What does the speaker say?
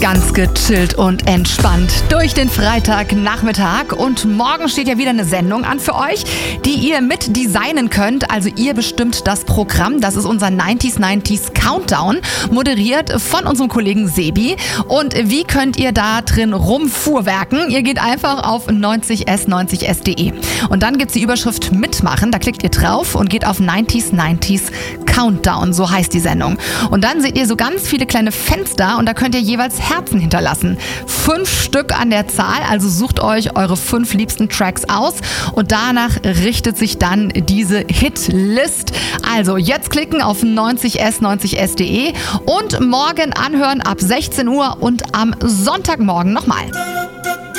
ganz gechillt und entspannt durch den Freitagnachmittag. Und morgen steht ja wieder eine Sendung an für euch, die ihr mit designen könnt. Also ihr bestimmt das Programm. Das ist unser 90s Countdown, moderiert von unserem Kollegen Sebi. Und wie könnt ihr da drin rumfuhrwerken? Ihr geht einfach auf 90s90s.de. Und dann gibt's die Überschrift Mitmachen. Da klickt ihr drauf und geht auf 90s Countdown. So heißt die Sendung. Und dann seht ihr so ganz viele kleine Fenster und da könnt ihr jeweils Herzen hinterlassen. 5 Stück an der Zahl, also sucht euch eure 5 liebsten Tracks aus und danach richtet sich dann diese Hitlist. Also jetzt klicken auf 90s90s.de und morgen anhören ab 16 Uhr und am Sonntagmorgen nochmal.